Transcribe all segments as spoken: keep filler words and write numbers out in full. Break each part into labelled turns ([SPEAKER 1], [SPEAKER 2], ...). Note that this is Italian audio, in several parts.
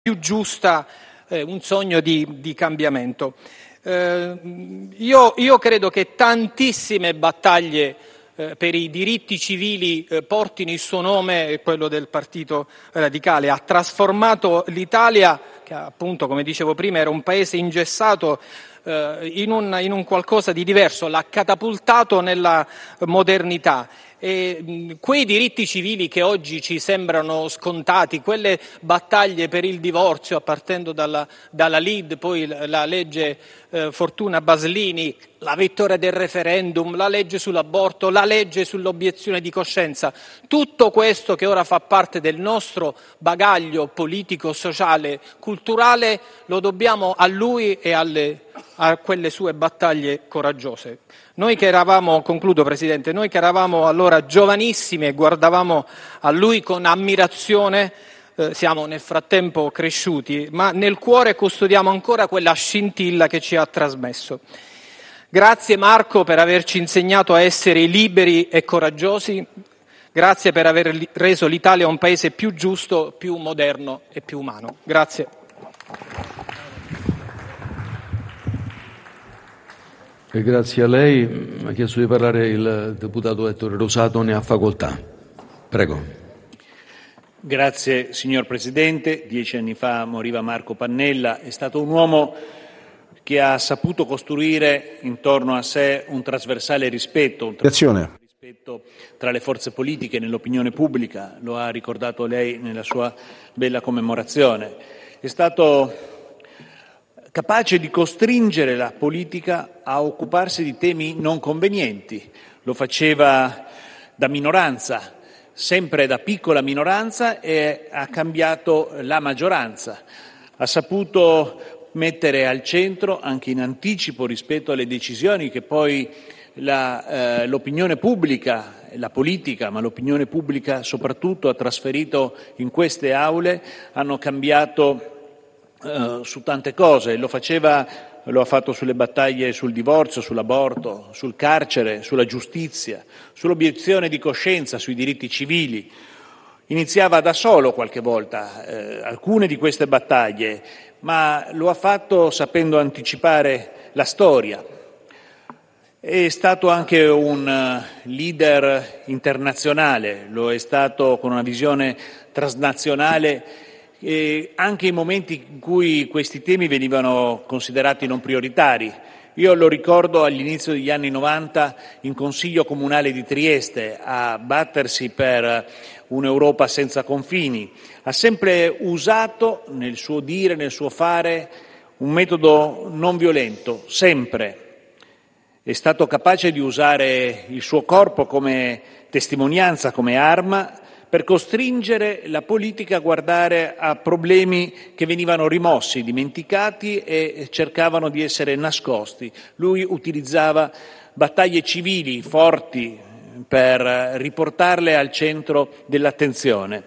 [SPEAKER 1] più giusta, eh, un sogno di, di cambiamento. Eh, io, io credo che tantissime battaglie eh, per i diritti civili eh, portino il suo nome e quello del Partito Radicale. Ha trasformato l'Italia, che appunto, come dicevo prima, era un paese ingessato, eh, in, un, in un qualcosa di diverso, l'ha catapultato nella modernità. E mh, quei diritti civili che oggi ci sembrano scontati, quelle battaglie per il divorzio, partendo dalla, dalla L I D, poi la, la legge eh, Fortuna Baslini, la vittoria del referendum, la legge sull'aborto, la legge sull'obiezione di coscienza, tutto questo che ora fa parte del nostro bagaglio politico, sociale, culturale, lo dobbiamo a lui e alle, a quelle sue battaglie coraggiose. Noi che eravamo, concludo Presidente, noi che eravamo allora giovanissimi e guardavamo a lui con ammirazione, eh, siamo nel frattempo cresciuti, ma nel cuore custodiamo ancora quella scintilla che ci ha trasmesso. Grazie Marco per averci insegnato a essere liberi e coraggiosi, grazie per aver reso l'Italia un paese più giusto, più moderno e più umano. Grazie.
[SPEAKER 2] E grazie a lei. Ha chiesto di parlare il deputato Ettore Rosato, ne ha facoltà. Prego.
[SPEAKER 3] Grazie signor Presidente. Dieci anni fa moriva Marco Pannella, è stato un uomo che ha saputo costruire intorno a sé un trasversale rispetto, un trasversale rispetto tra le forze politiche e nell'opinione pubblica, lo ha ricordato lei nella sua bella commemorazione. È stato capace di costringere la politica a occuparsi di temi non convenienti, lo faceva da minoranza, sempre da piccola minoranza, e ha cambiato la maggioranza, ha saputo mettere al centro, anche in anticipo rispetto alle decisioni che poi la, eh, l'opinione pubblica, la politica, ma l'opinione pubblica soprattutto ha trasferito in queste aule, hanno cambiato eh, su tante cose. Lo faceva, lo ha fatto sulle battaglie sul divorzio, sull'aborto, sul carcere, sulla giustizia, sull'obiezione di coscienza, sui diritti civili. Iniziava da solo qualche volta eh, alcune di queste battaglie, ma lo ha fatto sapendo anticipare la storia. È stato anche un leader internazionale, lo è stato con una visione transnazionale, e anche in momenti in cui questi temi venivano considerati non prioritari. Io lo ricordo all'inizio degli anni novanta in Consiglio Comunale di Trieste a battersi per un'Europa senza confini. Ha sempre usato nel suo dire, nel suo fare, un metodo non violento, sempre. È stato capace di usare il suo corpo come testimonianza, come arma, per costringere la politica a guardare a problemi che venivano rimossi, dimenticati e cercavano di essere nascosti. Lui utilizzava battaglie civili forti per riportarle al centro dell'attenzione.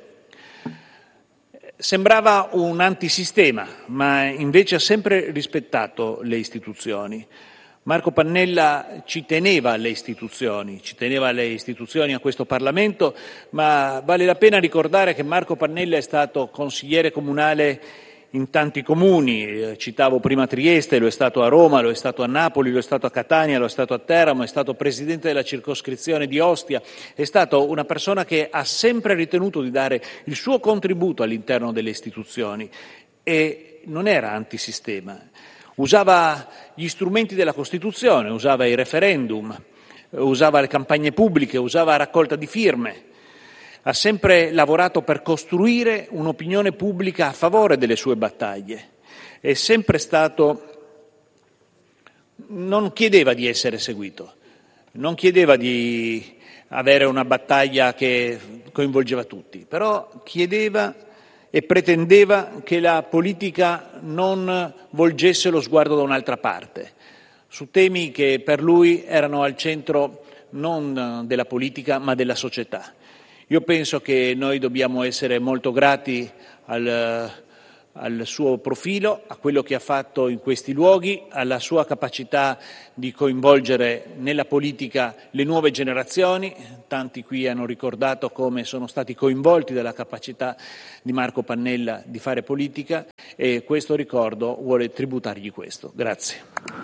[SPEAKER 3] Sembrava un antisistema, ma invece ha sempre rispettato le istituzioni. Marco Pannella ci teneva alle istituzioni, ci teneva alle istituzioni, a questo Parlamento, ma vale la pena ricordare che Marco Pannella è stato consigliere comunale in tanti comuni, citavo prima Trieste, lo è stato a Roma, lo è stato a Napoli, lo è stato a Catania, lo è stato a Teramo, è stato presidente della circoscrizione di Ostia, è stato una persona che ha sempre ritenuto di dare il suo contributo all'interno delle istituzioni e non era antisistema. Usava gli strumenti della Costituzione, usava i referendum, usava le campagne pubbliche, usava la raccolta di firme. Ha sempre lavorato per costruire un'opinione pubblica a favore delle sue battaglie. È sempre stato, non chiedeva di essere seguito, non chiedeva di avere una battaglia che coinvolgeva tutti, però chiedeva e pretendeva che la politica non volgesse lo sguardo da un'altra parte, su temi che per lui erano al centro non della politica ma della società. Io penso che noi dobbiamo essere molto grati al al suo profilo, a quello che ha fatto in questi luoghi, alla sua capacità di coinvolgere nella politica le nuove generazioni. Tanti qui hanno ricordato come sono stati coinvolti dalla capacità di Marco Pannella di fare politica e questo ricordo vuole tributargli questo. Grazie.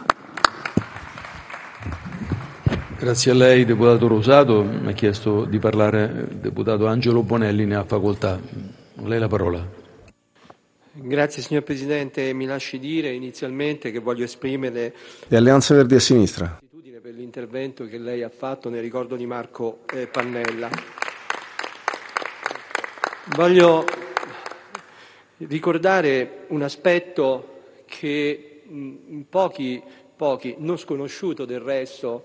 [SPEAKER 2] Grazie a lei, deputato Rosato. Mi ha chiesto di parlare il deputato Angelo Bonelli, ne ha facoltà. A lei la parola.
[SPEAKER 4] Grazie signor Presidente, mi lasci dire inizialmente che voglio esprimere
[SPEAKER 5] le Alleanze Verdi a sinistra
[SPEAKER 4] per l'intervento che lei ha fatto nel ricordo di Marco eh, Pannella. Voglio ricordare un aspetto che mh, pochi, pochi, non sconosciuto del resto,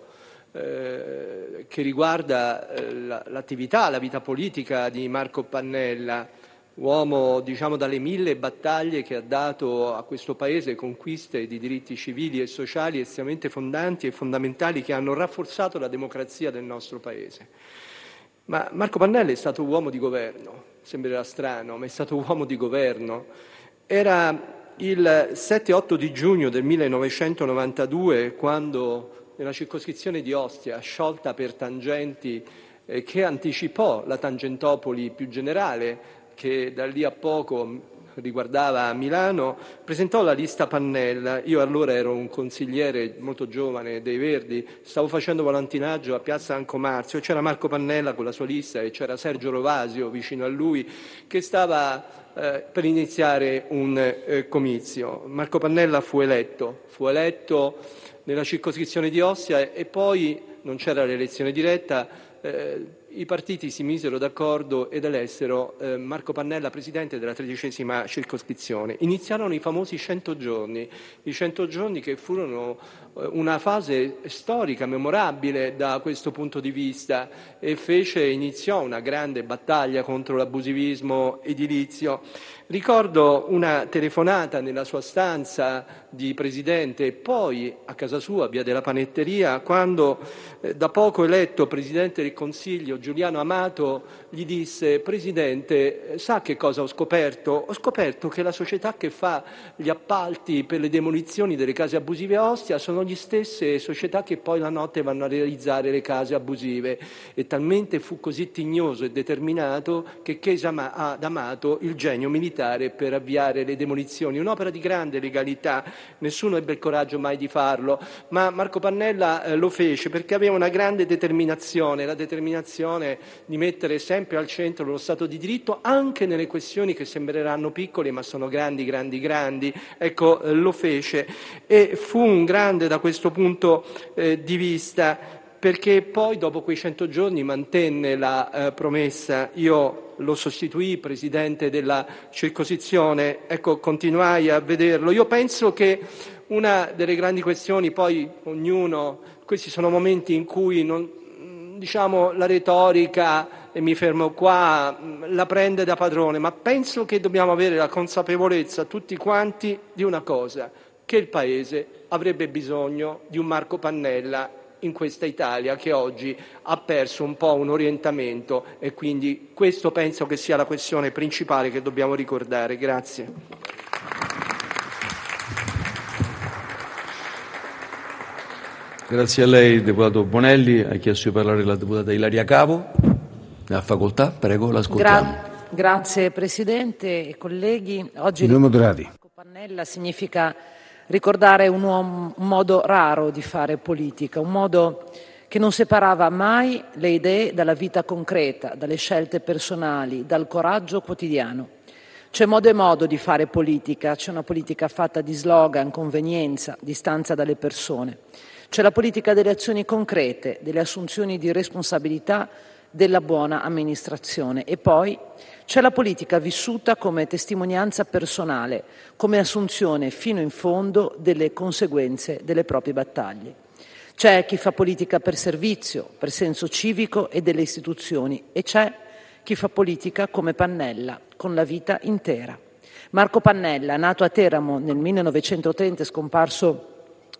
[SPEAKER 4] eh, che riguarda eh, la, l'attività, la vita politica di Marco Pannella, uomo diciamo dalle mille battaglie che ha dato a questo Paese conquiste di diritti civili e sociali estremamente fondanti e fondamentali che hanno rafforzato la democrazia del nostro Paese. Ma Marco Pannella è stato uomo di governo, sembrerà strano, ma è stato uomo di governo. Era il sette otto di giugno del millenovecentonovantadue quando nella circoscrizione di Ostia, sciolta per tangenti eh, che anticipò la Tangentopoli più generale, che da lì a poco riguardava Milano, presentò la lista Pannella. Io allora ero un consigliere molto giovane dei Verdi, stavo facendo volantinaggio a Piazza Ancomarzio, c'era Marco Pannella con la sua lista e c'era Sergio Rovasio vicino a lui che stava eh, per iniziare un eh, comizio. Marco Pannella fu eletto, fu eletto nella circoscrizione di Ostia e poi non c'era l'elezione diretta, eh, i partiti si misero d'accordo ed elessero eh, Marco Pannella presidente della tredicesima circoscrizione. Iniziarono i famosi cento giorni, i cento giorni che furono eh, una fase storica, memorabile da questo punto di vista e fece, iniziò una grande battaglia contro l'abusivismo edilizio. Ricordo una telefonata nella sua stanza di presidente e poi a casa sua, via della Panetteria, quando eh, da poco eletto presidente del Consiglio Giuliano Amato gli disse: Presidente, sa che cosa ho scoperto? Ho scoperto che la società che fa gli appalti per le demolizioni delle case abusive a Ostia sono le stesse società che poi la notte vanno a realizzare le case abusive. E talmente fu così tignoso e determinato che chiese ad Amato il genio militare per avviare le demolizioni. Un'opera di grande legalità, nessuno ebbe il coraggio mai di farlo, ma Marco Pannella eh, lo fece perché aveva una grande determinazione, la determinazione di mettere sempre al centro lo Stato di diritto anche nelle questioni che sembreranno piccole ma sono grandi, grandi, grandi. Ecco, eh, lo fece e fu un grande da questo punto eh, di vista, perché poi dopo quei cento giorni mantenne la eh, promessa. Io lo sostituì presidente della circoscrizione, ecco, continuai a vederlo. Io penso che una delle grandi questioni, poi ognuno, questi sono momenti in cui non, diciamo, la retorica, e mi fermo qua, la prende da padrone, ma penso che dobbiamo avere la consapevolezza tutti quanti di una cosa, che il Paese avrebbe bisogno di un Marco Pannella in questa Italia che oggi ha perso un po' un orientamento e quindi questo penso che sia la questione principale che dobbiamo ricordare. Grazie.
[SPEAKER 2] Grazie a lei, deputato Bonelli. Ha chiesto di parlare la deputata Ilaria Cavo. Ne ha facoltà, prego, l'ascoltiamo.
[SPEAKER 6] Gra- grazie Presidente e colleghi. Oggi
[SPEAKER 5] Marco
[SPEAKER 6] Pannella significa ricordare un, uomo, un modo raro di fare politica, un modo che non separava mai le idee dalla vita concreta, dalle scelte personali, dal coraggio quotidiano. C'è modo e modo di fare politica, c'è una politica fatta di slogan, convenienza, distanza dalle persone. C'è la politica delle azioni concrete, delle assunzioni di responsabilità, della buona amministrazione e poi c'è la politica vissuta come testimonianza personale, come assunzione fino in fondo delle conseguenze delle proprie battaglie. C'è chi fa politica per servizio, per senso civico e delle istituzioni e c'è chi fa politica come Pannella, con la vita intera. Marco Pannella, nato a Teramo nel millenovecentotrenta e scomparso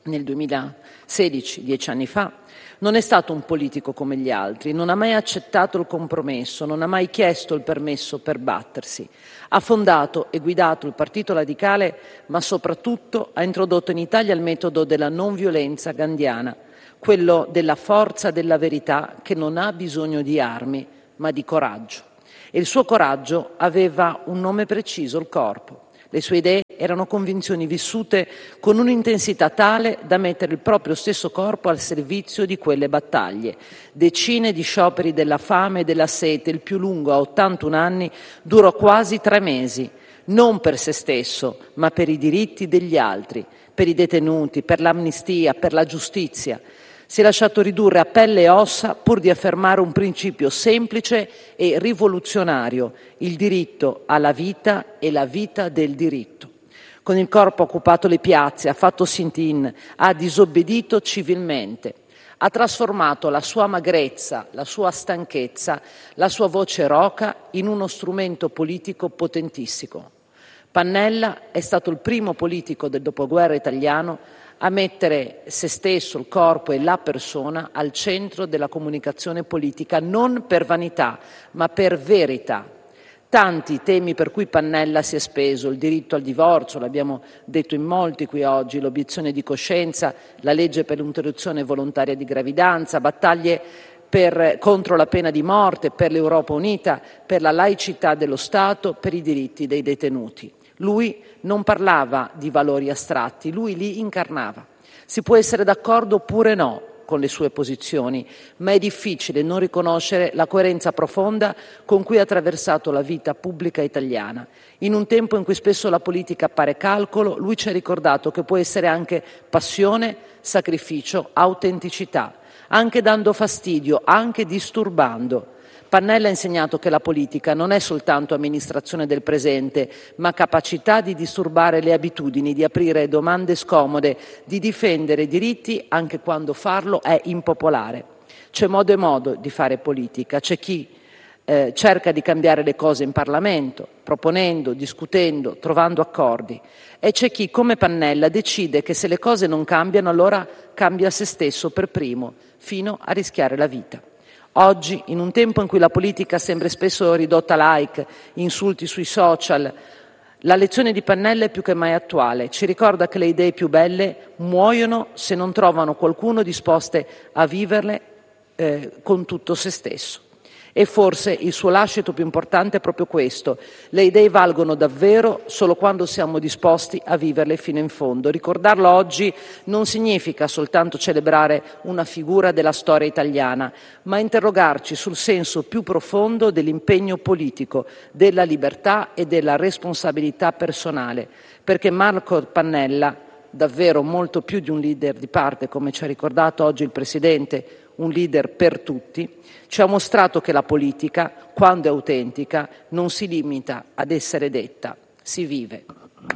[SPEAKER 6] nel duemilasedici, dieci anni fa, non è stato un politico come gli altri, non ha mai accettato il compromesso, non ha mai chiesto il permesso per battersi. Ha fondato e guidato il Partito Radicale, ma soprattutto ha introdotto in Italia il metodo della non violenza gandhiana, quello della forza della verità che non ha bisogno di armi, ma di coraggio. E il suo coraggio aveva un nome preciso, il corpo. Le sue idee erano convinzioni vissute con un'intensità tale da mettere il proprio stesso corpo al servizio di quelle battaglie. Decine di scioperi della fame e della sete, il più lungo a ottantuno anni, durò quasi tre mesi, non per se stesso, ma per i diritti degli altri, per i detenuti, per l'amnistia, per la giustizia. Si è lasciato ridurre a pelle e ossa pur di affermare un principio semplice e rivoluzionario, il diritto alla vita e la vita del diritto. Con il corpo ha occupato le piazze, ha fatto sit-in, ha disobbedito civilmente, ha trasformato la sua magrezza, la sua stanchezza, la sua voce roca in uno strumento politico potentissimo. Pannella è stato il primo politico del dopoguerra italiano a mettere se stesso, il corpo e la persona al centro della comunicazione politica, non per vanità, ma per verità. Tanti temi per cui Pannella si è speso, il diritto al divorzio, l'abbiamo detto in molti qui oggi, l'obiezione di coscienza, la legge per l'interruzione volontaria di gravidanza, battaglie per, contro la pena di morte, per l'Europa unita, per la laicità dello Stato, per i diritti dei detenuti. Lui non parlava di valori astratti, lui li incarnava. Si può essere d'accordo oppure no con le sue posizioni, ma è difficile non riconoscere la coerenza profonda con cui ha attraversato la vita pubblica italiana. In un tempo in cui spesso la politica appare calcolo, lui ci ha ricordato che può essere anche passione, sacrificio, autenticità, anche dando fastidio, anche disturbando. Pannella ha insegnato che la politica non è soltanto amministrazione del presente, ma capacità di disturbare le abitudini, di aprire domande scomode, di difendere i diritti anche quando farlo è impopolare. C'è modo e modo di fare politica, c'è chi eh, cerca di cambiare le cose in Parlamento, proponendo, discutendo, trovando accordi, e c'è chi, come Pannella, decide che se le cose non cambiano allora cambia se stesso per primo, fino a rischiare la vita. Oggi, in un tempo in cui la politica sembra spesso ridotta a like, insulti sui social, la lezione di Pannella è più che mai attuale. Ci ricorda che le idee più belle muoiono se non trovano qualcuno disposto a viverle eh, con tutto se stesso. E forse il suo lascito più importante è proprio questo. Le idee valgono davvero solo quando siamo disposti a viverle fino in fondo. Ricordarlo oggi non significa soltanto celebrare una figura della storia italiana, ma interrogarci sul senso più profondo dell'impegno politico, della libertà e della responsabilità personale. Perché Marco Pannella, davvero molto più di un leader di parte, come ci ha ricordato oggi il Presidente, un leader per tutti, ci ha mostrato che la politica, quando è autentica, non si limita ad essere detta, si vive.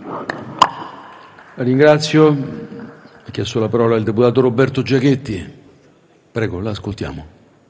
[SPEAKER 2] La ringrazio. Ha chiesto la parola il deputato Roberto Giachetti. Prego, l'ascoltiamo.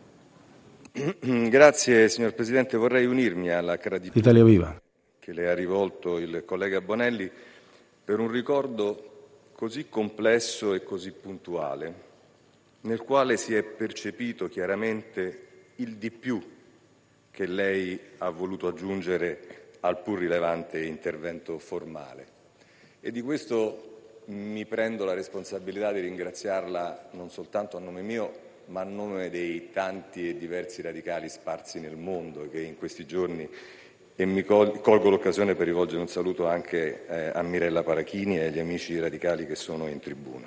[SPEAKER 7] Grazie signor Presidente, vorrei unirmi alla gratitudine
[SPEAKER 5] Italia Viva
[SPEAKER 7] che le ha rivolto il collega Bonelli per un ricordo così complesso e così puntuale, nel quale si è percepito chiaramente il di più che lei ha voluto aggiungere al pur rilevante intervento formale. E di questo mi prendo la responsabilità di ringraziarla non soltanto a nome mio, ma a nome dei tanti e diversi radicali sparsi nel mondo che in questi giorni, e mi colgo l'occasione per rivolgere un saluto anche eh, a Mirella Parachini e agli amici radicali che sono in tribuna.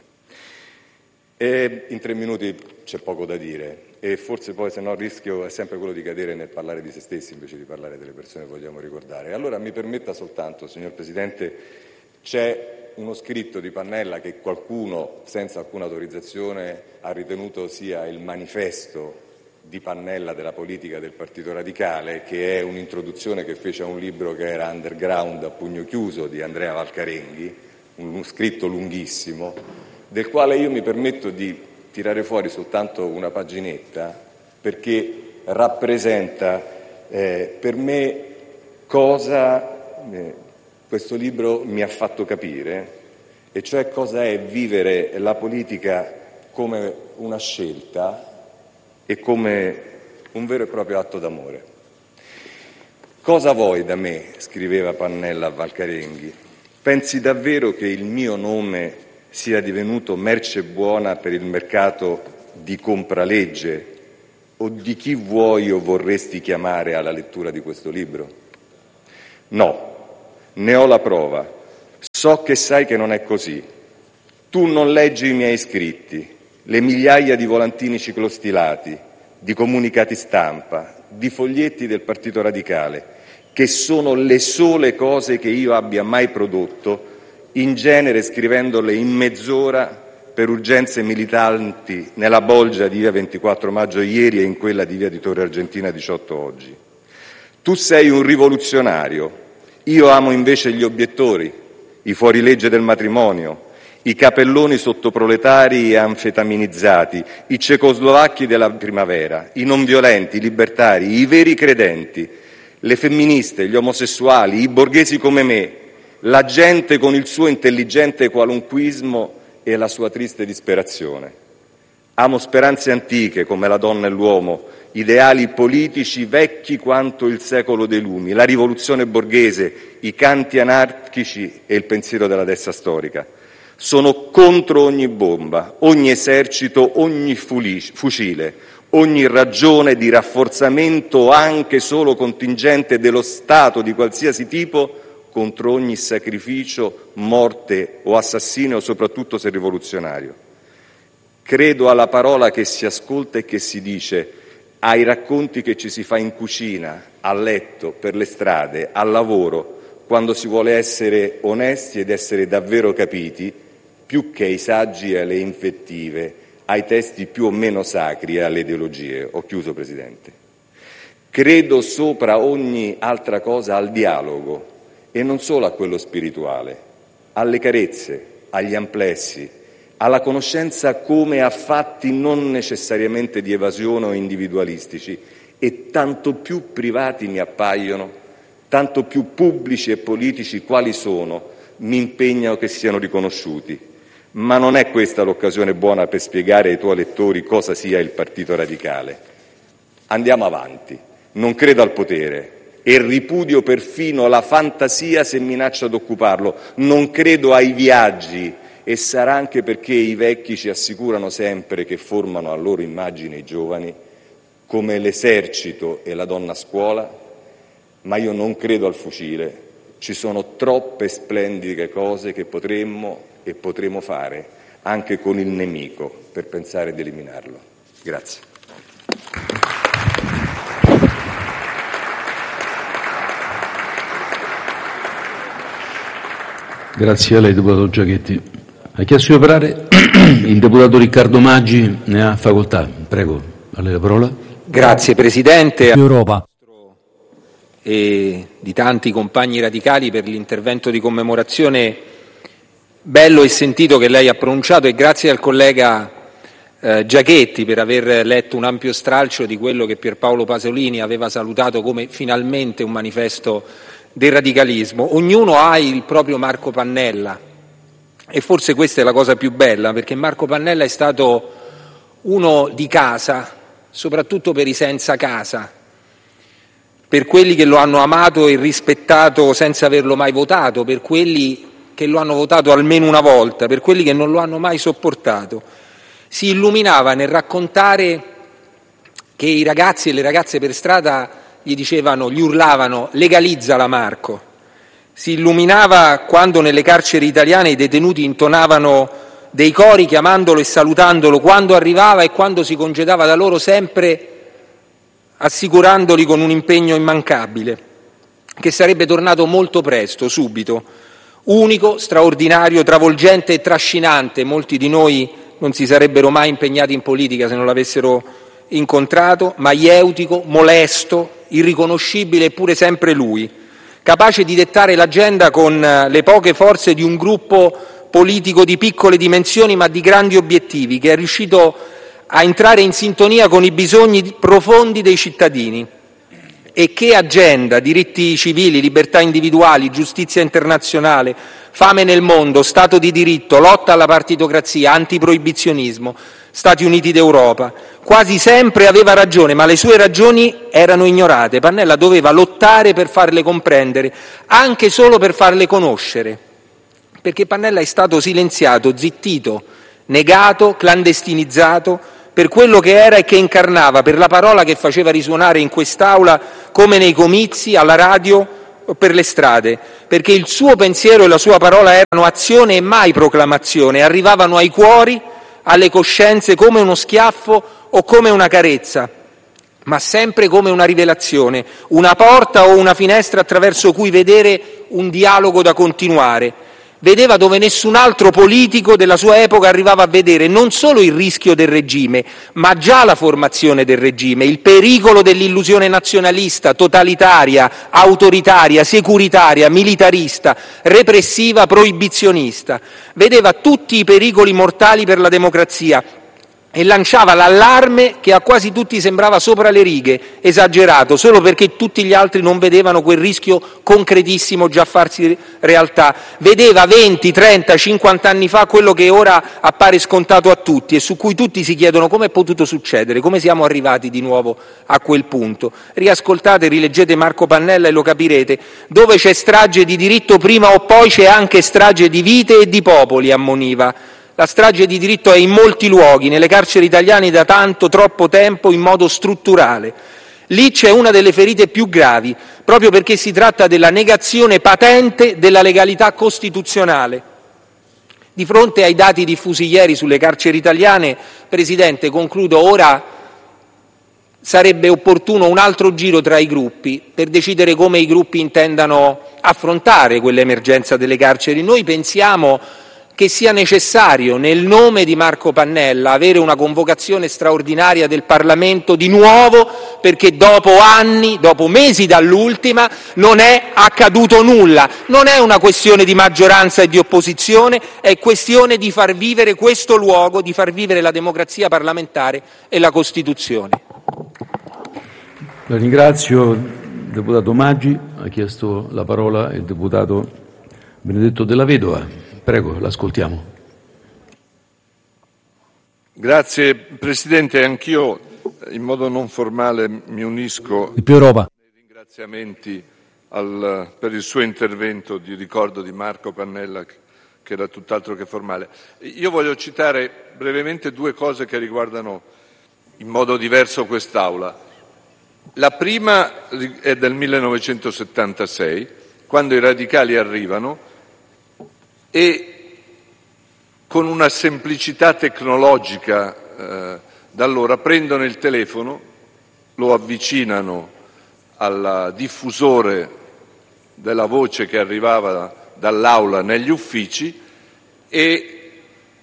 [SPEAKER 7] E in tre minuti c'è poco da dire e forse poi se no il rischio è sempre quello di cadere nel parlare di se stessi invece di parlare delle persone che vogliamo ricordare. Allora mi permetta soltanto, signor Presidente, c'è uno scritto di Pannella che qualcuno senza alcuna autorizzazione ha ritenuto sia il manifesto di Pannella della politica del Partito Radicale, che è un'introduzione che fece a un libro che era Underground a pugno chiuso di Andrea Valcarenghi, uno scritto lunghissimo, del quale io mi permetto di tirare fuori soltanto una paginetta perché rappresenta eh, per me cosa eh, questo libro mi ha fatto capire e cioè cosa è vivere la politica come una scelta e come un vero e proprio atto d'amore. «Cosa vuoi da me?» scriveva Pannella a Valcarenghi. «Pensi davvero che il mio nome sia divenuto merce buona per il mercato di compralegge o di chi vuoi o vorresti chiamare alla lettura di questo libro? No, ne ho la prova. So che sai che non è così. Tu non leggi i miei scritti, le migliaia di volantini ciclostilati, di comunicati stampa, di foglietti del Partito Radicale, che sono le sole cose che io abbia mai prodotto, in genere scrivendole in mezz'ora per urgenze militanti nella bolgia di via ventiquattro maggio ieri e in quella di via di Torre Argentina diciotto oggi. Tu sei un rivoluzionario, io amo invece gli obiettori, i fuorilegge del matrimonio, i capelloni sottoproletari e anfetaminizzati, i cecoslovacchi della primavera, i non violenti, i libertari, i veri credenti, le femministe, gli omosessuali, i borghesi come me, la gente con il suo intelligente qualunquismo e la sua triste disperazione. Amo speranze antiche come la donna e l'uomo, ideali politici vecchi quanto il secolo dei lumi, la rivoluzione borghese, i canti anarchici e il pensiero della destra storica. Sono contro ogni bomba, ogni esercito, ogni fucile, ogni ragione di rafforzamento anche solo contingente dello Stato di qualsiasi tipo, contro ogni sacrificio, morte o assassino, soprattutto se rivoluzionario. Credo alla parola che si ascolta e che si dice, ai racconti che ci si fa in cucina, a letto, per le strade, al lavoro, quando si vuole essere onesti ed essere davvero capiti, più che ai saggi e alle infettive, ai testi più o meno sacri e alle ideologie. Ho chiuso, Presidente. Credo sopra ogni altra cosa al dialogo, e non solo a quello spirituale, alle carezze, agli amplessi, alla conoscenza come a fatti non necessariamente di evasione o individualistici, e tanto più privati mi appaiono, tanto più pubblici e politici quali sono, mi impegnano che siano riconosciuti. Ma non è questa l'occasione buona per spiegare ai tuoi lettori cosa sia il Partito Radicale. Andiamo avanti, non credo al potere e ripudio perfino la fantasia se minaccia d'occuparlo, non credo ai viaggi e sarà anche perché i vecchi ci assicurano sempre che formano a loro immagine i giovani, come l'esercito e la donna a scuola, ma io non credo al fucile. Ci sono troppe splendide cose che potremmo e potremo fare anche con il nemico per pensare di eliminarlo. Grazie.
[SPEAKER 2] Grazie a lei, deputato Giachetti. Ha chiesto di parlare il deputato Riccardo Maggi, ne ha facoltà. Prego, a lei la parola.
[SPEAKER 8] Grazie Presidente.
[SPEAKER 9] Europa.
[SPEAKER 8] E di tanti compagni radicali per l'intervento di commemorazione bello e sentito che lei ha pronunciato, e grazie al collega eh, Giachetti per aver letto un ampio stralcio di quello che Pierpaolo Pasolini aveva salutato come finalmente un manifesto del radicalismo. Ognuno ha il proprio Marco Pannella e forse questa è la cosa più bella, perché Marco Pannella è stato uno di casa, soprattutto per i senza casa, per quelli che lo hanno amato e rispettato senza averlo mai votato, per quelli che lo hanno votato almeno una volta, per quelli che non lo hanno mai sopportato. Si illuminava nel raccontare che i ragazzi e le ragazze per strada gli dicevano, gli urlavano legalizzala Marco. Si illuminava quando nelle carceri italiane i detenuti intonavano dei cori chiamandolo e salutandolo quando arrivava e quando si congedava da loro, sempre assicurandoli con un impegno immancabile che sarebbe tornato molto presto, subito, unico, straordinario, travolgente e trascinante. Molti di noi non si sarebbero mai impegnati in politica se non l'avessero incontrato, maieutico, molesto, irriconoscibile, eppure sempre lui, capace di dettare l'agenda con le poche forze di un gruppo politico di piccole dimensioni ma di grandi obiettivi, che è riuscito a entrare in sintonia con i bisogni profondi dei cittadini. e che agenda, diritti civili, libertà individuali, giustizia internazionale, fame nel mondo, Stato di diritto, lotta alla partitocrazia, antiproibizionismo, Stati Uniti d'Europa. Quasi sempre aveva ragione, ma le sue ragioni erano ignorate. Pannella doveva lottare per farle comprendere, anche solo per farle conoscere, perché Pannella è stato silenziato, zittito, negato, clandestinizzato per quello che era e che incarnava, per la parola che faceva risuonare in quest'Aula come nei comizi, alla radio o per le strade, perché il suo pensiero e la sua parola erano azione e mai proclamazione, arrivavano ai cuori, alle coscienze come uno schiaffo o come una carezza, ma sempre come una rivelazione, una porta o una finestra attraverso cui vedere un dialogo da continuare. Vedeva dove nessun altro politico della sua epoca arrivava a vedere non solo il rischio del regime, ma già la formazione del regime, il pericolo dell'illusione nazionalista, totalitaria, autoritaria, securitaria, militarista, repressiva, proibizionista. Vedeva tutti i pericoli mortali per la democrazia e lanciava l'allarme che a quasi tutti sembrava sopra le righe, esagerato, solo perché tutti gli altri non vedevano quel rischio concretissimo già farsi realtà. Vedeva venti, trenta, cinquanta anni fa quello che ora appare scontato a tutti e su cui tutti si chiedono come è potuto succedere, come siamo arrivati di nuovo a quel punto. Riascoltate, rileggete Marco Pannella e lo capirete. Dove c'è strage di diritto prima o poi c'è anche strage di vite e di popoli, ammoniva. La strage di diritto è in molti luoghi, nelle carceri italiane da tanto, troppo tempo, in modo strutturale. Lì c'è una delle ferite più gravi, proprio perché si tratta della negazione patente della legalità costituzionale. Di fronte ai dati diffusi ieri sulle carceri italiane, Presidente, concludo, ora sarebbe opportuno un altro giro tra i gruppi per decidere come i gruppi intendano affrontare quell'emergenza delle carceri. Noi pensiamo che sia necessario, nel nome di Marco Pannella, avere una convocazione straordinaria del Parlamento di nuovo, perché dopo anni, dopo mesi dall'ultima, non è accaduto nulla. Non è una questione di maggioranza e di opposizione, è questione di far vivere questo luogo, di far vivere la democrazia parlamentare e la Costituzione.
[SPEAKER 2] La ringrazio. Il deputato Maggi, ha chiesto la parola il deputato Benedetto Della Vedova. Prego, l'ascoltiamo.
[SPEAKER 9] Grazie Presidente, anch'io in modo non formale mi unisco
[SPEAKER 2] Di più Europa.
[SPEAKER 9] ai ringraziamenti al, per il suo intervento di ricordo di Marco Pannella, che era tutt'altro che formale. Io voglio citare brevemente due cose che riguardano in modo diverso quest'Aula. La prima è del millenovecentosettantasei, quando i radicali arrivano e con una semplicità tecnologica eh, da allora prendono il telefono, lo avvicinano al diffusore della voce che arrivava dall'aula negli uffici e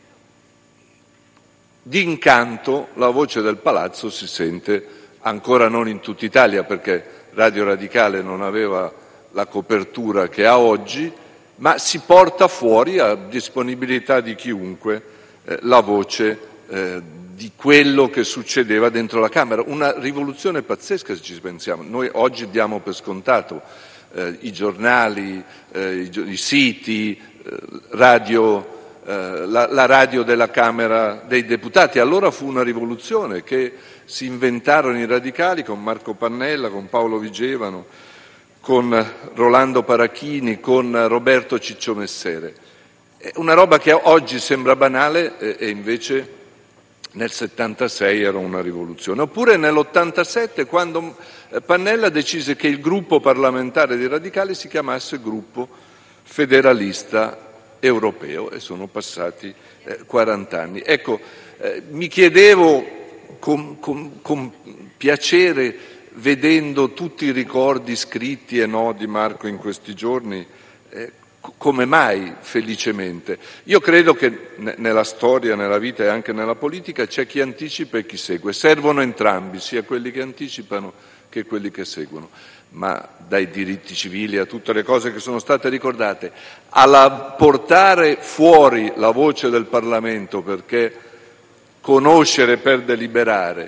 [SPEAKER 9] d'incanto la voce del palazzo si sente, ancora non in tutta Italia perché Radio Radicale non aveva la copertura che ha oggi, ma si porta fuori a disponibilità di chiunque eh, la voce eh, di quello che succedeva dentro la Camera. Una rivoluzione pazzesca se ci pensiamo. Noi oggi diamo per scontato eh, i giornali, eh, i, i siti, eh, radio, eh, la, la radio della Camera dei Deputati. Allora fu una rivoluzione che si inventarono i radicali con Marco Pannella, con Paolo Vigevano, con Rolando Parachini, con Roberto Ciccio Messere. È una roba che oggi sembra banale e invece nel settantasei era una rivoluzione. Oppure nell'ottantasette, quando Pannella decise che il gruppo parlamentare dei radicali si chiamasse Gruppo Federalista Europeo e sono passati eh, quaranta anni. Ecco, eh, mi chiedevo con, con, con piacere, vedendo tutti i ricordi scritti e no di Marco in questi giorni, eh, come mai felicemente? Io credo che ne- nella storia, nella vita e anche nella politica c'è chi anticipa e chi segue. Servono entrambi, sia quelli che anticipano che quelli che seguono. Ma dai diritti civili a tutte le cose che sono state ricordate, alla portare fuori la voce del Parlamento perché conoscere per deliberare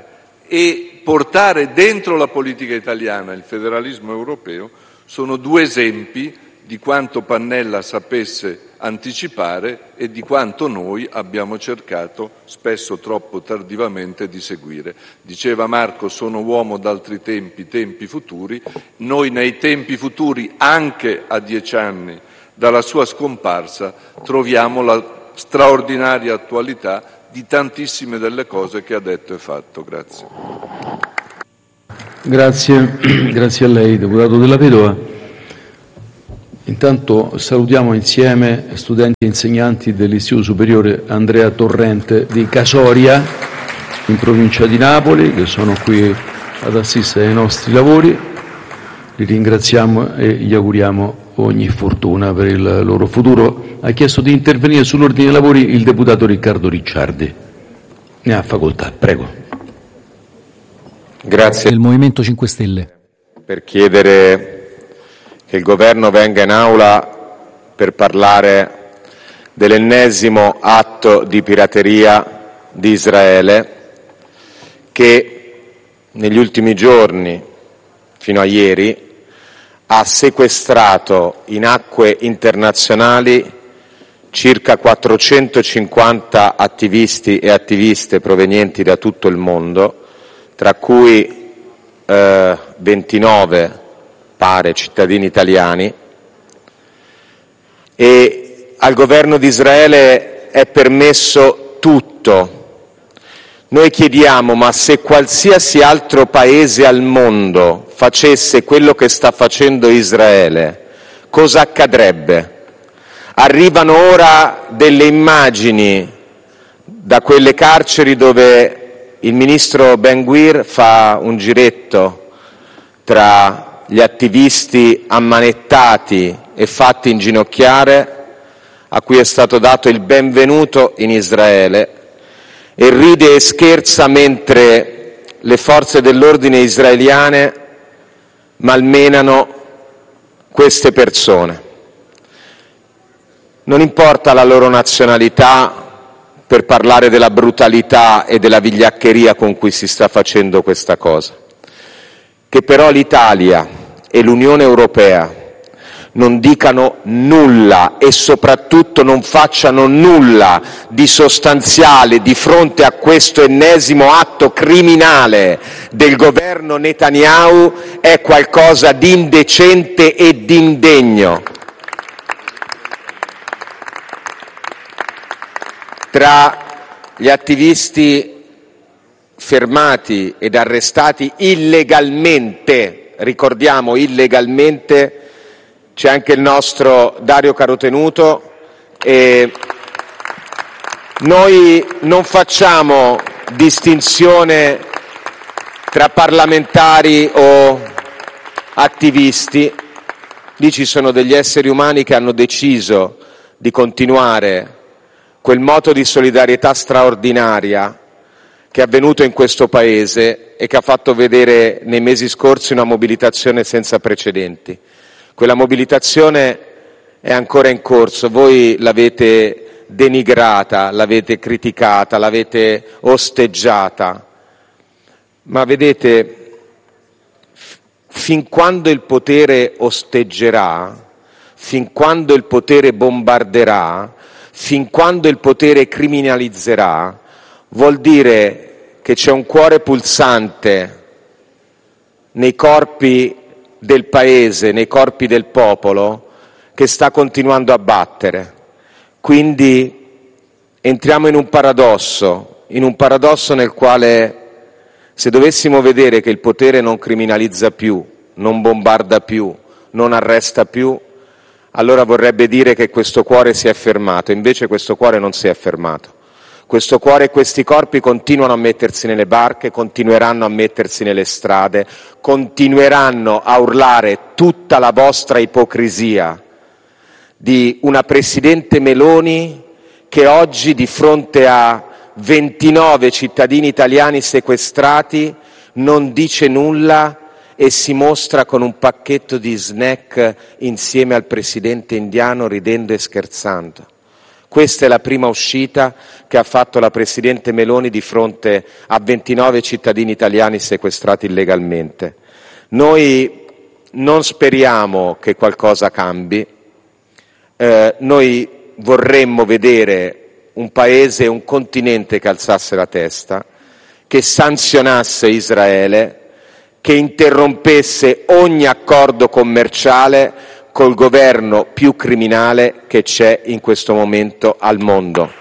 [SPEAKER 9] e portare dentro la politica italiana il federalismo europeo sono due esempi di quanto Pannella sapesse anticipare e di quanto noi abbiamo cercato, spesso troppo tardivamente, di seguire. Diceva Marco, sono uomo d'altri tempi, tempi futuri. Noi nei tempi futuri, anche a dieci anni dalla sua scomparsa, troviamo la straordinaria attualità di tantissime delle cose che ha detto e fatto. Grazie.
[SPEAKER 2] Grazie, grazie a lei, deputato Della Vedova. Intanto salutiamo insieme studenti e insegnanti dell'Istituto Superiore Andrea Torrente di Casoria, in provincia di Napoli, che sono qui ad assistere ai nostri lavori. Li ringraziamo e gli auguriamo ogni fortuna per il loro futuro. Ha chiesto di intervenire sull'ordine dei lavori il deputato Riccardo Ricciardi. Ne ha facoltà, prego.
[SPEAKER 10] Grazie.
[SPEAKER 11] Del Movimento cinque Stelle.
[SPEAKER 10] Per chiedere che il Governo venga in Aula per parlare dell'ennesimo atto di pirateria di Israele che negli ultimi giorni, fino a ieri, ha sequestrato in acque internazionali circa quattrocentocinquanta attivisti e attiviste provenienti da tutto il mondo, tra cui eh, ventinove pare cittadini italiani, e al governo di Israele è permesso tutto. Noi chiediamo, ma se qualsiasi altro paese al mondo facesse quello che sta facendo Israele, cosa accadrebbe? Arrivano ora delle immagini da quelle carceri dove il ministro Ben-Gvir fa un giretto tra gli attivisti ammanettati e fatti inginocchiare, a cui è stato dato il benvenuto in Israele, e ride e scherza mentre le forze dell'ordine israeliane malmenano queste persone. Non importa la loro nazionalità per parlare della brutalità e della vigliaccheria con cui si sta facendo questa cosa. Che però l'Italia e l'Unione Europea non dicano nulla e soprattutto non facciano nulla di sostanziale di fronte a questo ennesimo atto criminale del governo Netanyahu è qualcosa di indecente e di indegno. Tra gli attivisti fermati ed arrestati illegalmente, ricordiamo illegalmente, c'è anche il nostro Dario Carotenuto, e noi non facciamo distinzione tra parlamentari o attivisti, lì ci sono degli esseri umani che hanno deciso di continuare quel moto di solidarietà straordinaria che è avvenuto in questo Paese e che ha fatto vedere nei mesi scorsi una mobilitazione senza precedenti. Quella mobilitazione è ancora in corso, voi l'avete denigrata, l'avete criticata, l'avete osteggiata, ma vedete, fin quando il potere osteggerà, fin quando il potere bombarderà, fin quando il potere criminalizzerà, vuol dire che c'è un cuore pulsante nei corpi del Paese, nei corpi del popolo, che sta continuando a battere. Quindi entriamo in un paradosso, in un paradosso nel quale, se dovessimo vedere che il potere non criminalizza più, non bombarda più, non arresta più, allora vorrebbe dire che questo cuore si è fermato. Invece questo cuore non si è fermato. Questo cuore e questi corpi continuano a mettersi nelle barche, continueranno a mettersi nelle strade, continueranno a urlare tutta la vostra ipocrisia di una Presidente Meloni che oggi, di fronte a ventinove cittadini italiani sequestrati, non dice nulla e si mostra con un pacchetto di snack insieme al Presidente indiano, ridendo e scherzando. Questa è la prima uscita che ha fatto la Presidente Meloni di fronte a ventinove cittadini italiani sequestrati illegalmente. Noi non speriamo che qualcosa cambi, eh, noi vorremmo vedere un paese, un continente che alzasse la testa, che sanzionasse Israele, che interrompesse ogni accordo commerciale col governo più criminale che c'è in questo momento al mondo.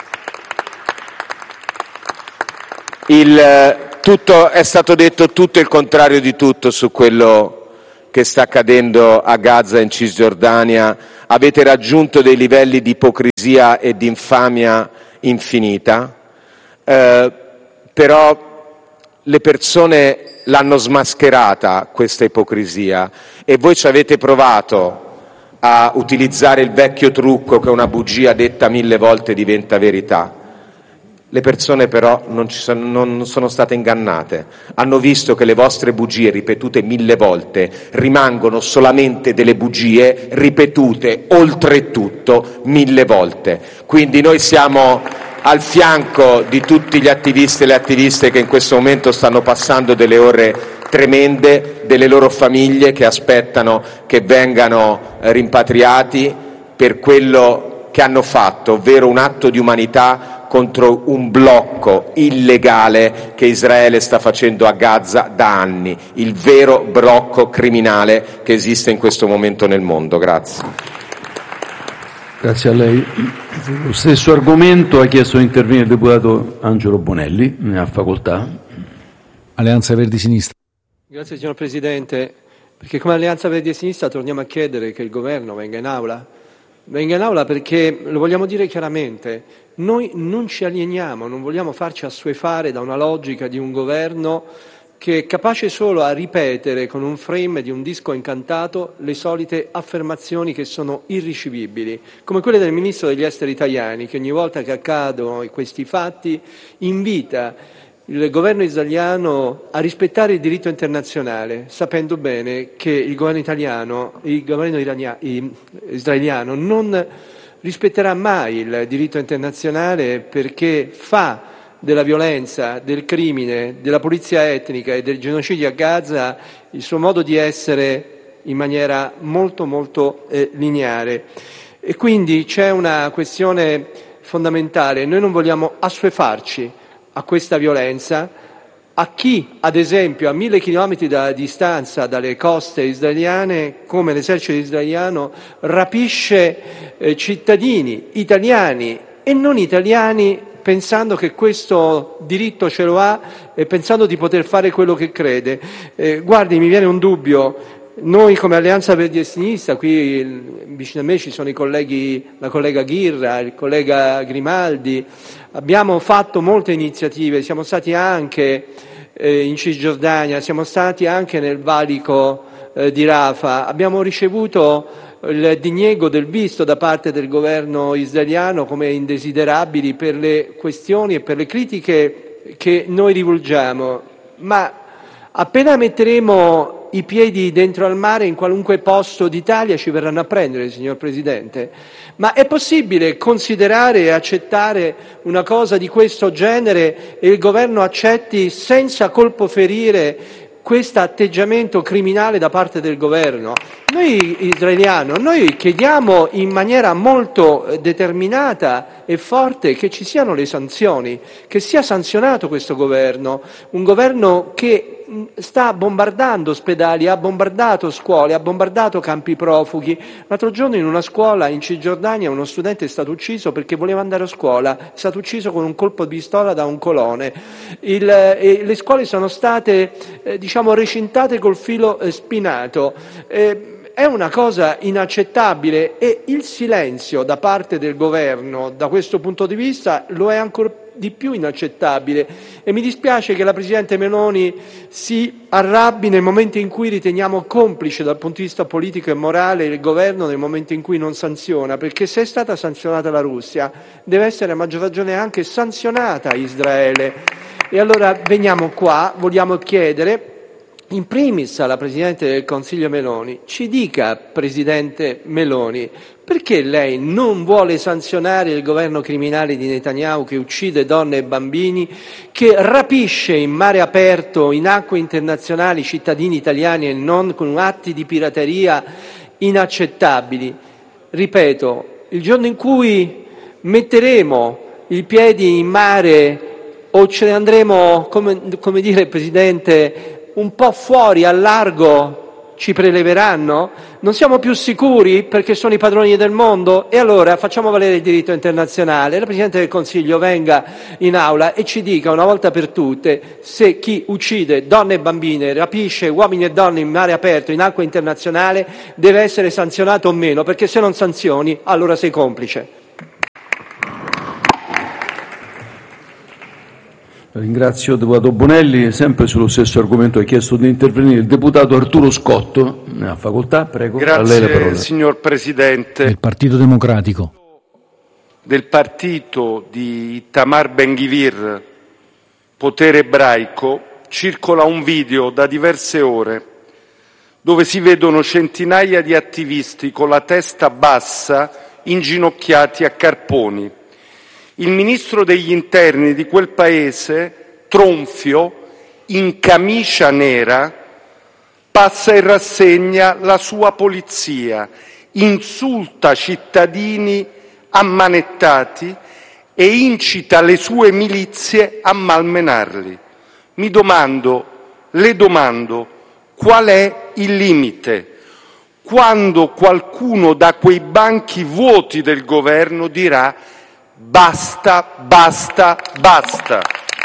[SPEAKER 10] Il, tutto, è stato detto tutto il contrario di tutto su quello che sta accadendo a Gaza e in Cisgiordania. Avete raggiunto dei livelli di ipocrisia e di infamia infinita, eh, però le persone l'hanno smascherata questa ipocrisia e voi ci avete provato a utilizzare il vecchio trucco che una bugia detta mille volte diventa verità. Le persone però non, ci sono, non sono state ingannate, hanno visto che le vostre bugie ripetute mille volte rimangono solamente delle bugie ripetute oltretutto mille volte. Quindi noi siamo al fianco di tutti gli attivisti e le attiviste che in questo momento stanno passando delle ore tremende, delle loro famiglie che aspettano che vengano rimpatriati per quello che hanno fatto, ovvero un atto di umanità contro un blocco illegale che Israele sta facendo a Gaza da anni, il vero blocco criminale che esiste in questo momento nel mondo. Grazie.
[SPEAKER 2] Grazie a lei. Lo stesso argomento ha chiesto di intervenire il deputato Angelo Bonelli, ne ha facoltà.
[SPEAKER 11] Alleanza Verdi Sinistra.
[SPEAKER 4] Grazie signor Presidente, perché come Alleanza Verdi e Sinistra torniamo a chiedere che il governo venga in aula. Venga in aula perché, lo vogliamo dire chiaramente, noi non ci alieniamo, non vogliamo farci assuefare da una logica di un governo che è capace solo a ripetere con un frame di un disco incantato le solite affermazioni che sono irricevibili, come quelle del Ministro degli Esteri Tajani, che ogni volta che accadono questi fatti invita il governo israeliano a rispettare il diritto internazionale, sapendo bene che il governo italiano, il governo irania, israeliano non rispetterà mai il diritto internazionale perché fa della violenza, del crimine, della pulizia etnica e del genocidio a Gaza il suo modo di essere in maniera molto molto eh, lineare. E quindi c'è una questione fondamentale: noi non vogliamo assuefarci a questa violenza, a chi, ad esempio, a mille chilometri da distanza dalle coste israeliane, come l'esercito israeliano, rapisce eh, cittadini italiani e non italiani pensando che questo diritto ce lo ha e pensando di poter fare quello che crede. Eh, guardi, mi viene un dubbio. Noi come Alleanza Verdi e Sinistra, qui vicino a me ci sono i colleghi, la collega Ghirra, il collega Grimaldi, abbiamo fatto molte iniziative, siamo stati anche eh, in Cisgiordania, siamo stati anche nel valico eh, di Rafah, abbiamo ricevuto il diniego del visto da parte del governo israeliano come indesiderabili per le questioni e per le critiche che noi rivolgiamo, ma appena metteremo i piedi dentro al mare in qualunque posto d'Italia ci verranno a prendere, signor Presidente. Ma è possibile considerare e accettare una cosa di questo genere e il governo accetti senza colpo ferire questo atteggiamento criminale da parte del governo? Noi israeliano, noi chiediamo in maniera molto determinata e forte che ci siano le sanzioni, che sia sanzionato questo governo, un governo che sta bombardando ospedali, ha bombardato scuole, ha bombardato campi profughi. L'altro giorno in una scuola in Cisgiordania uno studente è stato ucciso perché voleva andare a scuola, è stato ucciso con un colpo di pistola da un colone. Il, eh, le scuole sono state eh, diciamo recintate col filo eh, spinato. Eh, È una cosa inaccettabile e il silenzio da parte del governo da questo punto di vista lo è ancora di più inaccettabile e mi dispiace che la Presidente Meloni si arrabbi nel momento in cui riteniamo complice dal punto di vista politico e morale il governo nel momento in cui non sanziona, perché se è stata sanzionata la Russia deve essere a maggior ragione anche sanzionata Israele. E allora veniamo qua, vogliamo chiedere in primis alla Presidente del Consiglio Meloni, ci dica, Presidente Meloni, perché lei non vuole sanzionare il governo criminale di Netanyahu che uccide donne e bambini, che rapisce in mare aperto, in acque internazionali, cittadini italiani e non, con atti di pirateria inaccettabili? Ripeto, il giorno in cui metteremo i piedi in mare o ce ne andremo, come, come dire, Presidente, un po' fuori al largo, ci preleveranno? Non siamo più sicuri perché sono i padroni del mondo? E allora facciamo valere il diritto internazionale. La Presidente del Consiglio venga in aula e ci dica una volta per tutte se chi uccide donne e bambine, rapisce uomini e donne in mare aperto, in acqua internazionale, deve essere sanzionato o meno, perché se non sanzioni allora sei complice.
[SPEAKER 2] Ringrazio il deputato Bonelli. Sempre sullo stesso argomento ha chiesto di intervenire il deputato Arturo Scotto. Ne ha facoltà, prego.
[SPEAKER 12] Grazie,
[SPEAKER 2] a lei la parola.
[SPEAKER 12] Signor Presidente.
[SPEAKER 11] Del Partito Democratico.
[SPEAKER 12] Del partito di Itamar Ben-Gvir, potere ebraico, circola un video da diverse ore dove si vedono centinaia di attivisti con la testa bassa inginocchiati a carponi. Il ministro degli interni di quel paese, Tronfio, in camicia nera, passa in rassegna la sua polizia, insulta cittadini ammanettati e incita le sue milizie a malmenarli. Mi domando, le domando, qual è il limite? Quando qualcuno da quei banchi vuoti del governo dirà basta, basta, basta.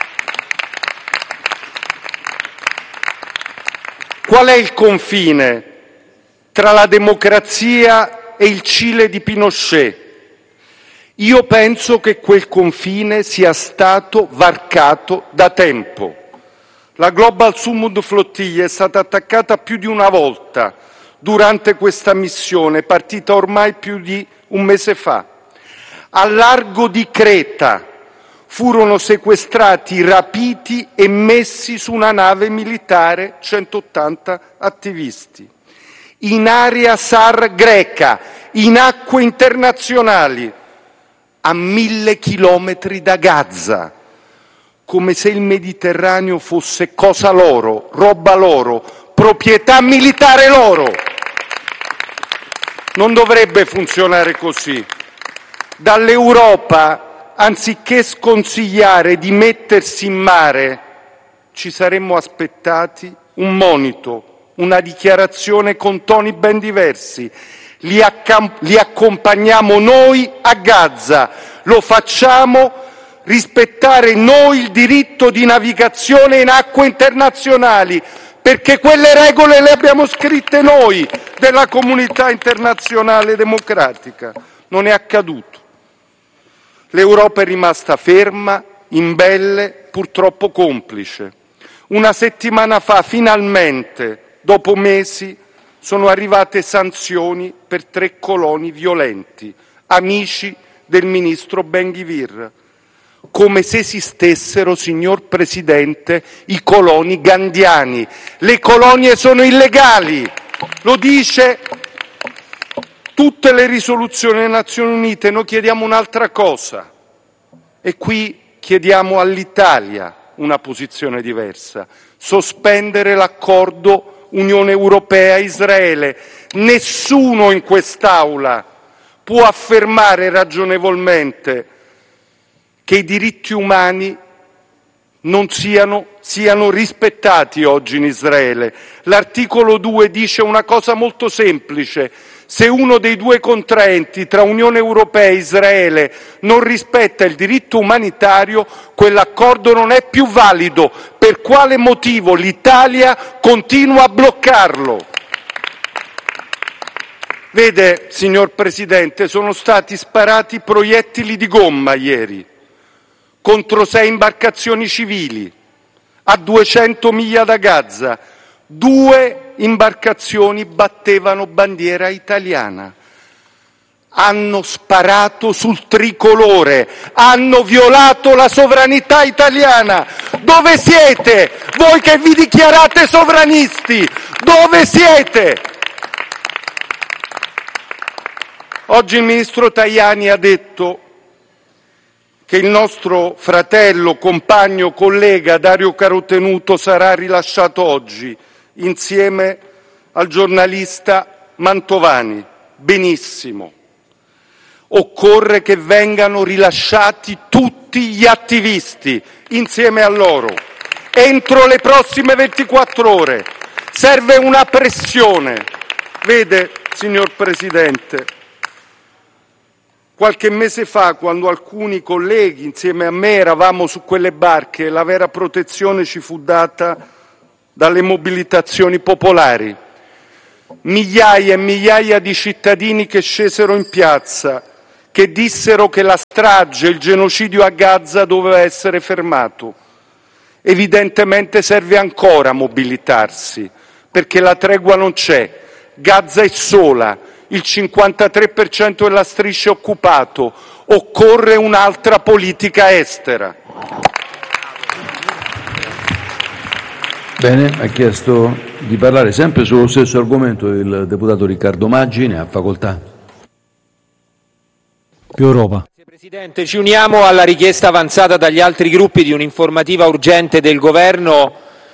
[SPEAKER 12] Qual è il confine tra la democrazia e il Cile di Pinochet? Io penso che quel confine sia stato varcato da tempo. La Global Summit Flotilla è stata attaccata più di una volta durante questa missione, partita ormai più di un mese fa. Al largo di Creta furono sequestrati, rapiti e messi su una nave militare centottanta attivisti. In area SAR greca, in acque internazionali, a mille chilometri da Gaza, come se il Mediterraneo fosse cosa loro, roba loro, proprietà militare loro. Non dovrebbe funzionare così. Dall'Europa, anziché sconsigliare di mettersi in mare, ci saremmo aspettati un monito, una dichiarazione con toni ben diversi. Li, accam- li accompagniamo noi a Gaza, lo facciamo rispettare noi il diritto di navigazione in acque internazionali, perché quelle regole le abbiamo scritte noi della comunità internazionale democratica. Non è accaduto. L'Europa è rimasta ferma, imbelle, purtroppo complice. Una settimana fa, finalmente, dopo mesi, sono arrivate sanzioni per tre coloni violenti, amici del ministro Ben-Gvir, come se esistessero, signor Presidente, i coloni gandhiani. Le colonie sono illegali, lo dice tutte le risoluzioni delle Nazioni Unite. Noi chiediamo un'altra cosa e qui chiediamo all'Italia una posizione diversa: sospendere l'accordo Unione Europea-Israele. Nessuno in quest'Aula può affermare ragionevolmente che i diritti umani non siano, siano rispettati oggi in Israele. L'articolo due dice una cosa molto semplice: se uno dei due contraenti tra Unione Europea e Israele non rispetta il diritto umanitario, quell'accordo non è più valido. Per quale motivo l'Italia continua a bloccarlo? Vede, signor Presidente, sono stati sparati proiettili di gomma ieri contro sei imbarcazioni civili a duecento miglia da Gaza. Due imbarcazioni battevano bandiera italiana. hanno sparato sul tricolore, hanno violato la sovranità italiana. Dove siete? Voi che vi dichiarate sovranisti, dove siete? Oggi il ministro Tajani ha detto che il nostro fratello, compagno, collega Dario Carotenuto sarà rilasciato oggi insieme al giornalista Mantovani. Benissimo. Occorre che vengano rilasciati tutti gli attivisti insieme a loro entro le prossime ventiquattro ore. Serve una pressione. Vede, signor Presidente, qualche mese fa, quando alcuni colleghi insieme a me eravamo su quelle barche, la vera protezione ci fu data dalle mobilitazioni popolari. Migliaia e migliaia di cittadini che scesero in piazza, che dissero che la strage, il genocidio a Gaza doveva essere fermato. Evidentemente serve ancora mobilitarsi, perché la tregua non c'è. Gaza è sola, il cinquantatré per cento della striscia è occupato. Occorre un'altra politica estera.
[SPEAKER 2] Bene, ha chiesto di parlare sempre sullo stesso argomento il deputato Riccardo Maggi, ne ha facoltà.
[SPEAKER 11] Più Europa.
[SPEAKER 8] Grazie Presidente, ci uniamo alla richiesta avanzata dagli altri gruppi di un'informativa urgente del Governo,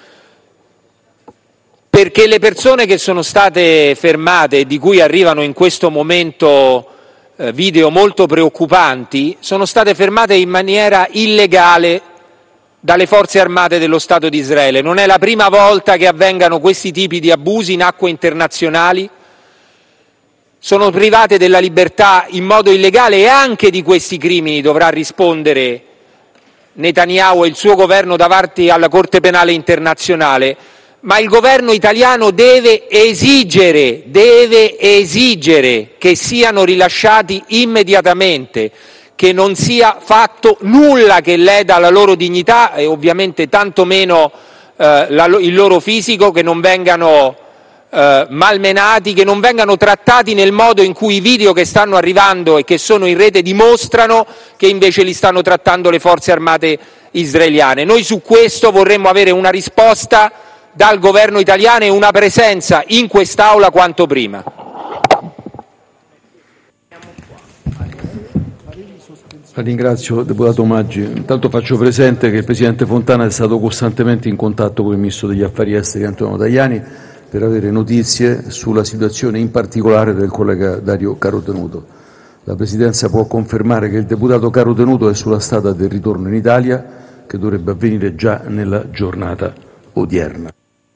[SPEAKER 8] perché le persone che sono state fermate e di cui arrivano in questo momento eh, video molto preoccupanti sono state fermate in maniera illegale dalle forze armate dello Stato di Israele. Non è la prima volta che avvengano questi tipi di abusi in acque internazionali. Sono private della libertà in modo illegale e anche di questi crimini dovrà rispondere Netanyahu e il suo governo davanti alla Corte Penale Internazionale, ma il governo italiano deve esigere, deve esigere che siano rilasciati immediatamente, che non sia fatto nulla che leda la loro dignità e ovviamente tanto meno eh, la, il loro fisico, che non vengano eh, malmenati, che non vengano trattati nel modo in cui i video che stanno arrivando e che sono in rete dimostrano che invece li stanno trattando le forze armate israeliane. Noi su questo vorremmo avere una risposta dal governo italiano e una presenza in quest'Aula quanto prima.
[SPEAKER 2] Ringrazio deputato Maggi. Intanto faccio presente che il Presidente Fontana è stato costantemente in contatto con il Ministro degli Affari Esteri Antonio Tajani per avere notizie sulla situazione in particolare del collega Dario Carotenuto. La Presidenza può confermare che il deputato Carotenuto è sulla strada del ritorno in Italia, che dovrebbe avvenire già nella giornata odierna.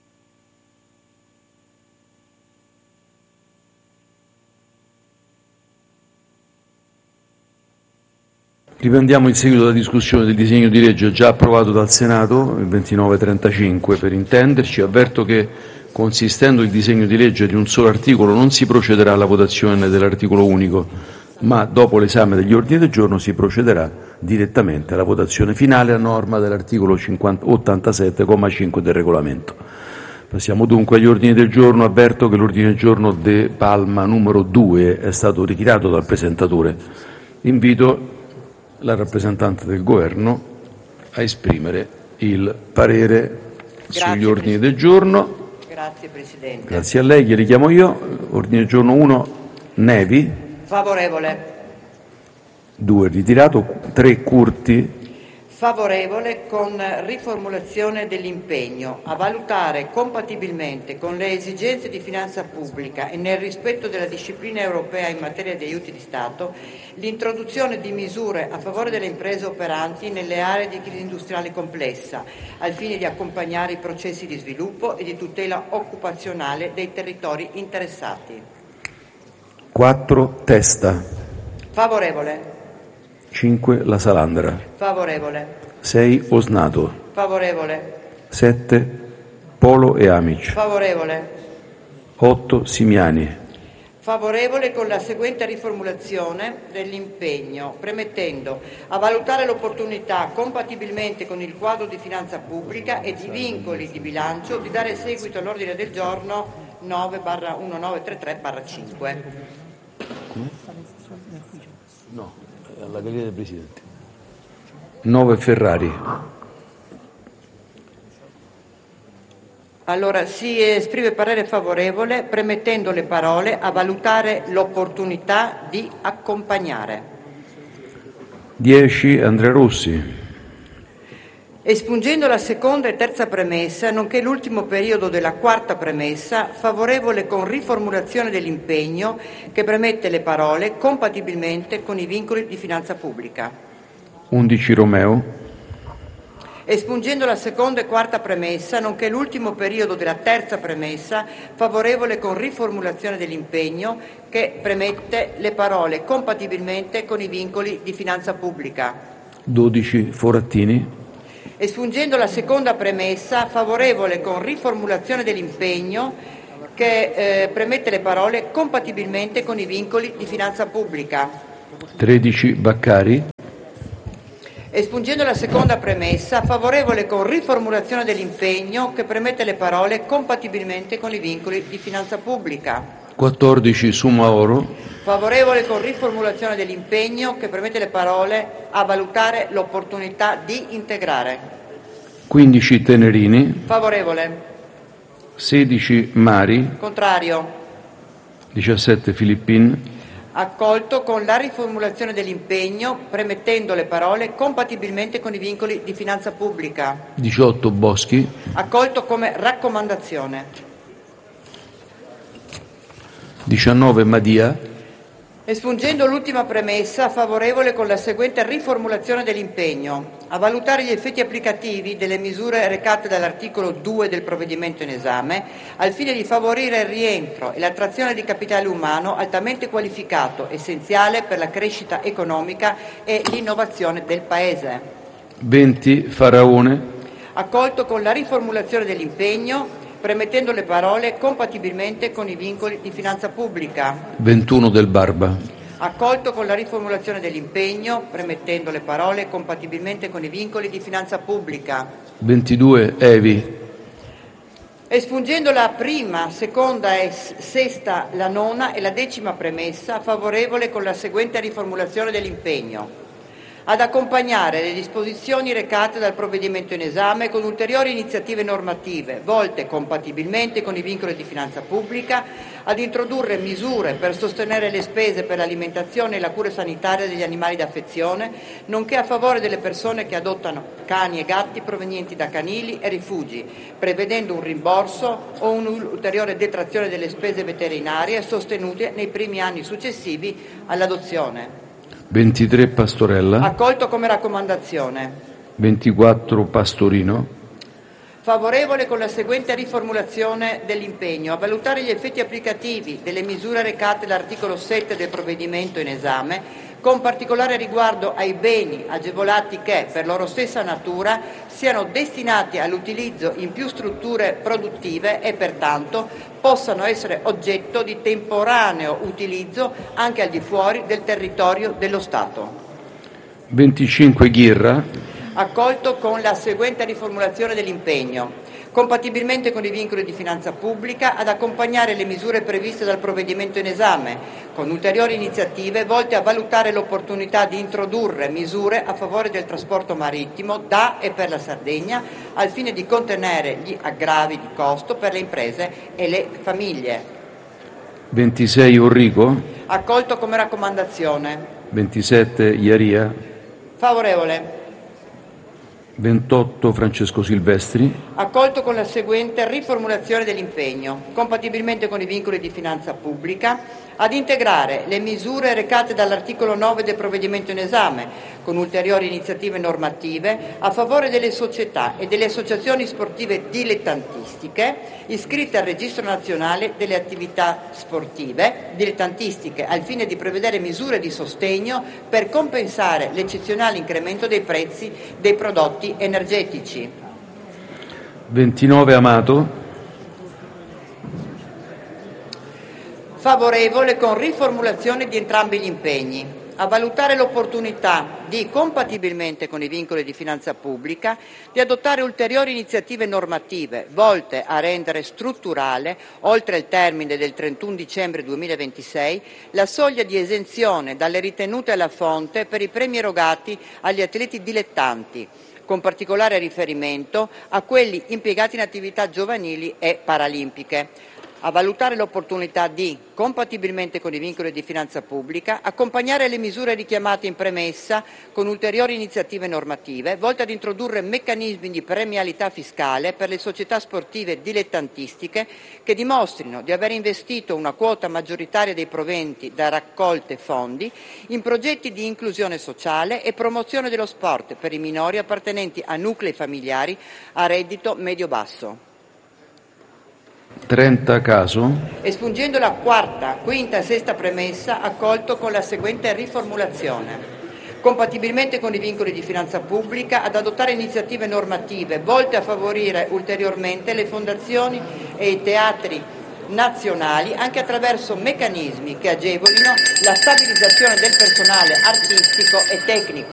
[SPEAKER 2] Riprendiamo il seguito della discussione del disegno di legge già approvato dal Senato, il ventinove trentacinque per intenderci. Avverto che, consistendo il disegno di legge di un solo articolo, non si procederà alla votazione dell'articolo unico, ma dopo l'esame degli ordini del giorno si procederà direttamente alla votazione finale a norma dell'articolo ottantasette comma cinque del regolamento. Passiamo dunque agli ordini del giorno. Avverto che l'ordine del giorno De Palma numero due è stato ritirato dal presentatore. Invito la rappresentante del Governo a esprimere il parere
[SPEAKER 13] Grazie,
[SPEAKER 2] sugli ordini del giorno.
[SPEAKER 13] Grazie Presidente.
[SPEAKER 2] Grazie a lei, li richiamo io. Ordine del giorno uno, Nevi.
[SPEAKER 13] Favorevole.
[SPEAKER 2] due, ritirato. tre, Curti.
[SPEAKER 13] Favorevole con riformulazione dell'impegno a valutare compatibilmente con le esigenze di finanza pubblica e nel rispetto della disciplina europea in materia di aiuti di Stato l'introduzione di misure a favore delle imprese operanti nelle aree di crisi industriale complessa al fine di accompagnare i processi di sviluppo e di tutela occupazionale dei territori interessati.
[SPEAKER 2] quattro, Testa.
[SPEAKER 13] Favorevole.
[SPEAKER 2] cinque, La Salandra.
[SPEAKER 13] Favorevole.
[SPEAKER 2] sei, Osnato.
[SPEAKER 13] Favorevole.
[SPEAKER 2] sette, Polo e Amici.
[SPEAKER 13] Favorevole.
[SPEAKER 2] otto, Simiani.
[SPEAKER 13] Favorevole con la seguente riformulazione dell'impegno, premettendo a valutare l'opportunità, compatibilmente con il quadro di finanza pubblica e di vincoli di bilancio, di dare seguito all'ordine del giorno nove barra millenovecentotrentantre barra cinque.
[SPEAKER 11] alla Galleria dei Presidenti.
[SPEAKER 2] nove Ferrari.
[SPEAKER 13] Allora, si esprime parere favorevole premettendo le parole a valutare l'opportunità di accompagnare.
[SPEAKER 2] dieci Andrea Rossi.
[SPEAKER 13] Espungendo la seconda e terza premessa, nonché l'ultimo periodo della quarta premessa, favorevole con riformulazione dell'impegno che premette le parole compatibilmente con i vincoli di finanza pubblica.
[SPEAKER 2] undici Romeo.
[SPEAKER 13] Espungendo la seconda e quarta premessa, nonché l'ultimo periodo della terza premessa, favorevole con riformulazione dell'impegno che premette le parole compatibilmente con i vincoli di finanza pubblica.
[SPEAKER 2] dodici Forattini.
[SPEAKER 13] Espungendo la seconda premessa, favorevole con riformulazione dell'impegno che eh, premette le parole compatibilmente con i vincoli di finanza pubblica.
[SPEAKER 2] tredici Baccari.
[SPEAKER 13] Espungendo la seconda premessa, favorevole con riformulazione dell'impegno che premette le parole compatibilmente con i vincoli di finanza pubblica.
[SPEAKER 2] quattordici Sumaoro.
[SPEAKER 13] Favorevole con riformulazione dell'impegno che premette le parole a valutare l'opportunità di integrare.
[SPEAKER 2] quindici Tenerini.
[SPEAKER 13] Favorevole.
[SPEAKER 2] sedici Mari.
[SPEAKER 13] Contrario.
[SPEAKER 2] diciassette Filippin.
[SPEAKER 13] Accolto con la riformulazione dell'impegno premettendo le parole compatibilmente con i vincoli di finanza pubblica.
[SPEAKER 2] diciotto Boschi.
[SPEAKER 13] Accolto come raccomandazione.
[SPEAKER 2] diciannove Madia.
[SPEAKER 13] Espungendo l'ultima premessa, favorevole con la seguente riformulazione dell'impegno: a valutare gli effetti applicativi delle misure recate dall'articolo due del provvedimento in esame, al fine di favorire il rientro e l'attrazione di capitale umano altamente qualificato, essenziale per la crescita economica e l'innovazione del Paese.
[SPEAKER 2] venti Faraone.
[SPEAKER 13] Accolto con la riformulazione dell'impegno, premettendo le parole compatibilmente con i vincoli di finanza pubblica.
[SPEAKER 2] ventuno Del Barba.
[SPEAKER 13] Accolto con la riformulazione dell'impegno, premettendo le parole compatibilmente con i vincoli di finanza pubblica.
[SPEAKER 2] ventidue Evi.
[SPEAKER 13] Espungendo la prima, seconda e sesta, la nona e la decima premessa, favorevole con la seguente riformulazione dell'impegno: ad accompagnare le disposizioni recate dal provvedimento in esame con ulteriori iniziative normative volte, compatibilmente con i vincoli di finanza pubblica, ad introdurre misure per sostenere le spese per l'alimentazione e la cura sanitaria degli animali d'affezione, nonché a favore delle persone che adottano cani e gatti provenienti da canili e rifugi, prevedendo un rimborso o un'ulteriore detrazione delle spese veterinarie sostenute nei primi anni successivi all'adozione.
[SPEAKER 2] ventitré Pastorella.
[SPEAKER 13] Accolto come raccomandazione.
[SPEAKER 2] ventiquattro Pastorino.
[SPEAKER 13] Favorevole con la seguente riformulazione dell'impegno: a valutare gli effetti applicativi delle misure recate dall'articolo sette del provvedimento in esame, con particolare riguardo ai beni agevolati che, per loro stessa natura, siano destinati all'utilizzo in più strutture produttive e, pertanto, possano essere oggetto di temporaneo utilizzo anche al di fuori del territorio dello Stato.
[SPEAKER 2] venticinque Ghirra.
[SPEAKER 13] Accolto con la seguente riformulazione dell'impegno: compatibilmente con i vincoli di finanza pubblica, ad accompagnare le misure previste dal provvedimento in esame, con ulteriori iniziative volte a valutare l'opportunità di introdurre misure a favore del trasporto marittimo da e per la Sardegna, al fine di contenere gli aggravi di costo per le imprese e le famiglie.
[SPEAKER 2] ventisei Orrico.
[SPEAKER 13] Accolto come raccomandazione.
[SPEAKER 2] ventisette Iaria.
[SPEAKER 13] Favorevole.
[SPEAKER 2] ventotto Francesco Silvestri.
[SPEAKER 13] Accolto con la seguente riformulazione dell'impegno: compatibilmente con i vincoli di finanza pubblica, ad integrare le misure recate dall'articolo nove del provvedimento in esame, con ulteriori iniziative normative a favore delle società e delle associazioni sportive dilettantistiche iscritte al Registro Nazionale delle Attività Sportive dilettantistiche, al fine di prevedere misure di sostegno per compensare l'eccezionale incremento dei prezzi dei prodotti energetici.
[SPEAKER 2] ventinove Amato.
[SPEAKER 13] Favorevole con riformulazione di entrambi gli impegni. a valutare l'opportunità di, compatibilmente con i vincoli di finanza pubblica, di adottare ulteriori iniziative normative volte a rendere strutturale, oltre il termine del trentuno dicembre duemilaventisei, la soglia di esenzione dalle ritenute alla fonte per i premi erogati agli atleti dilettanti, con particolare riferimento a quelli impiegati in attività giovanili e paralimpiche. A valutare l'opportunità di, compatibilmente con i vincoli di finanza pubblica, accompagnare le misure richiamate in premessa con ulteriori iniziative normative volte ad introdurre meccanismi di premialità fiscale per le società sportive dilettantistiche che dimostrino di aver investito una quota maggioritaria dei proventi da raccolte fondi in progetti di inclusione sociale e promozione dello sport per i minori appartenenti a nuclei familiari a reddito medio-basso.
[SPEAKER 2] trenta caso.
[SPEAKER 13] Espungendo la quarta, quinta e sesta premessa, accolto con la seguente riformulazione. Compatibilmente con i vincoli di finanza pubblica, ad adottare iniziative normative volte a favorire ulteriormente le fondazioni e i teatri nazionali anche attraverso meccanismi che agevolino la stabilizzazione del personale artistico e tecnico.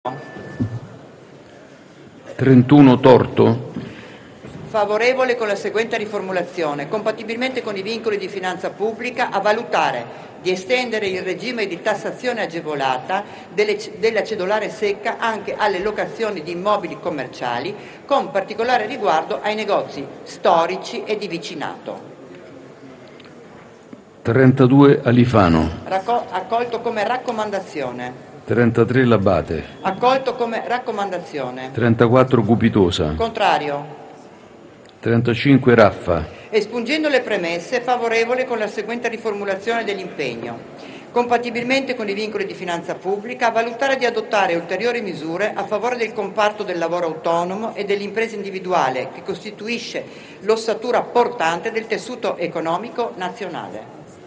[SPEAKER 2] trentuno torto.
[SPEAKER 13] Favorevole con la seguente riformulazione. Compatibilmente con i vincoli di finanza pubblica, a valutare di estendere il regime di tassazione agevolata delle, della cedolare secca anche alle locazioni di immobili commerciali, con particolare riguardo ai negozi storici e di vicinato.
[SPEAKER 2] trentadue Alifano.
[SPEAKER 13] Racco- accolto come raccomandazione.
[SPEAKER 2] trentatré Labate.
[SPEAKER 13] Accolto come raccomandazione.
[SPEAKER 2] trentaquattro Gubitosa.
[SPEAKER 13] Contrario.
[SPEAKER 2] trentacinque Raffa.
[SPEAKER 13] Espungendo le premesse, favorevole con la seguente riformulazione dell'impegno. Compatibilmente con i vincoli di finanza pubblica, a valutare di adottare ulteriori misure a favore del comparto del lavoro autonomo e dell'impresa individuale, che costituisce l'ossatura portante del tessuto economico nazionale.